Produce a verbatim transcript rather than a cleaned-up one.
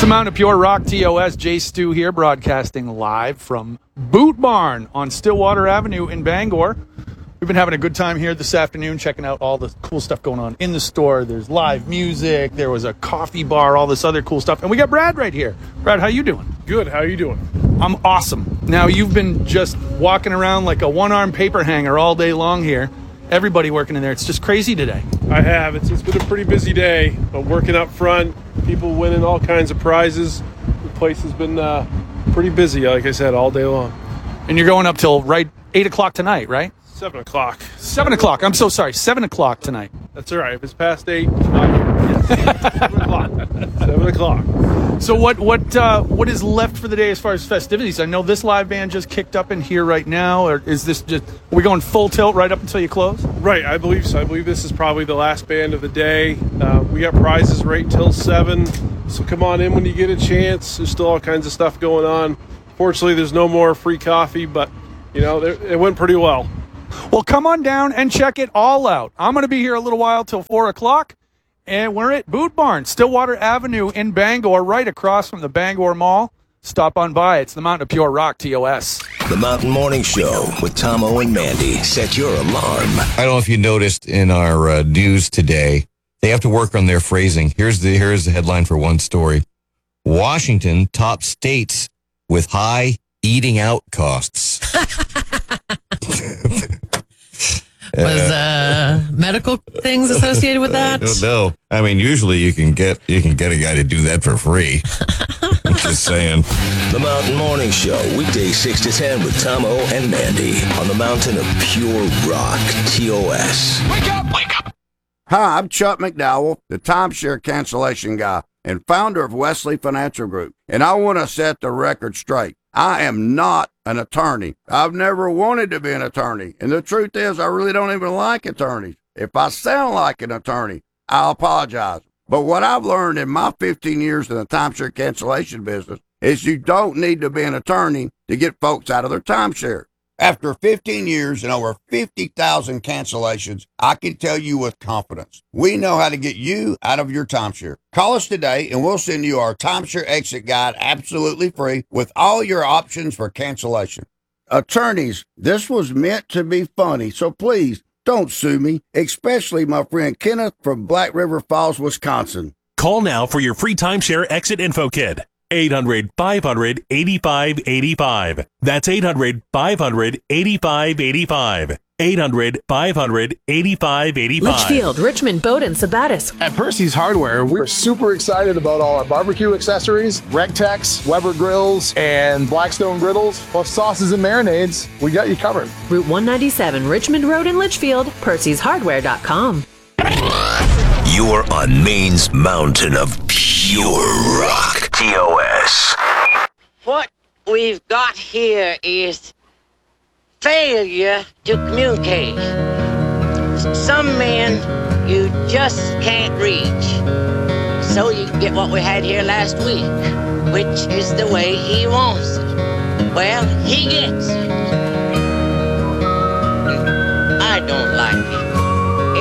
the Mountain of Pure Rock, T O S. Jay Stu here, broadcasting live from Boot Barn on Stillwater Avenue in Bangor. We've been having a good time here this afternoon, checking out all the cool stuff going on in the store. There's live music, there was a coffee bar, all this other cool stuff. And we got Brad right here. Brad, how you doing? Good, how you doing? I'm awesome. Now, you've been just walking around like a one-armed paper hanger all day long here. Everybody working in there. It's just crazy today. I have. It's, it's been a pretty busy day. I'm working up front, people winning all kinds of prizes. The place has been uh, pretty busy, like I said, all day long. And you're going up till right eight o'clock tonight, right? Seven o'clock. Seven o'clock. I'm so sorry. Seven o'clock tonight. That's all right. If it's past eight, it's not here. Yes. Seven o'clock. Seven o'clock. So what what uh, what is left for the day as far as festivities? I know this live band just kicked up in here right now, or is this just, are we going full tilt right up until you close? Right, I believe so. I believe this is probably the last band of the day. Uh, we got prizes right till seven, so come on in when you get a chance. There's still all kinds of stuff going on. Fortunately, there's no more free coffee, but you know, it went pretty well. Well, come on down and check it all out. I'm going to be here a little while till four o'clock. And we're at Boot Barn, Stillwater Avenue in Bangor, right across from the Bangor Mall. Stop on by. It's the Mountain of Pure Rock, T O S. The Mountain Morning Show with Tomo and Mandy. Set your alarm. I don't know if you noticed in our uh, news today, they have to work on their phrasing. Here's the here's the headline for one story. Washington top states with high eating out costs. Was uh, medical things associated with that? I don't know. I mean, usually you can get you can get a guy to do that for free. I'm just saying. The Mountain Morning Show, weekdays six to ten with Tomo and Mandy on the Mountain of Pure Rock, T O S. Wake up! Wake up! Hi, I'm Chuck McDowell, the timeshare cancellation guy and founder of Wesley Financial Group, and I want to set the record straight. I am not an attorney. I've never wanted to be an attorney. And the truth is, I really don't even like attorneys. If I sound like an attorney, I apologize. But what I've learned in my fifteen years in the timeshare cancellation business is you don't need to be an attorney to get folks out of their timeshare. After fifteen years and over fifty thousand cancellations, I can tell you with confidence, we know how to get you out of your timeshare. Call us today and we'll send you our timeshare exit guide absolutely free with all your options for cancellation. Attorneys, this was meant to be funny, so please don't sue me, especially my friend Kenneth from Black River Falls, Wisconsin. Call now for your free timeshare exit info kit. eight hundred, five hundred, eighty-five eighty-five. That's eight hundred, five hundred, eighty-five eighty-five. eight hundred, five hundred, eighty-five eighty-five. Litchfield, Richmond, Bowdoin, Sabattis. At Percy's Hardware, we're super excited about all our barbecue accessories, Rectex, Weber grills, and Blackstone griddles, plus sauces and marinades. We got you covered. Route one ninety-seven, Richmond Road in Litchfield, Percy's Hardware dot com. You're on Maine's Mountain of Pure Rock, T O S. What we've got here is failure to communicate. Some men you just can't reach. So you get what we had here last week, which is the way he wants it. Well, he gets it. I don't like it.